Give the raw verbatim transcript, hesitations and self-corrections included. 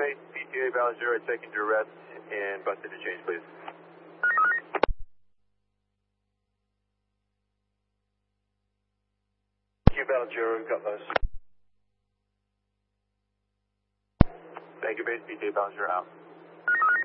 base P T A Valley Zero taking to arrest and bus interchange, please. Q Valley Zero, got those. Thank you, base P T A Valley Zero out.